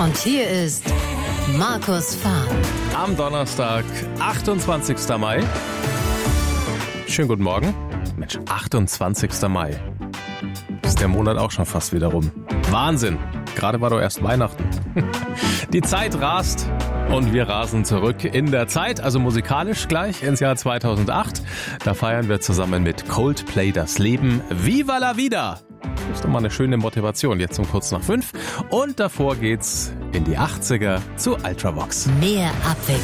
Und hier ist Markus Fahr. Am Donnerstag, 28. Mai. Schönen guten Morgen. Mensch, 28. Mai. Ist der Monat auch schon fast wieder rum. Wahnsinn. Gerade war doch erst Weihnachten. Die Zeit rast und wir rasen zurück in der Zeit, also musikalisch gleich ins Jahr 2008. Da feiern wir zusammen mit Coldplay das Leben. Viva la vida! Das ist doch mal eine schöne Motivation, jetzt um kurz nach 5. Und davor geht's in die 80er zu Ultravox. Mehr Abwechslung.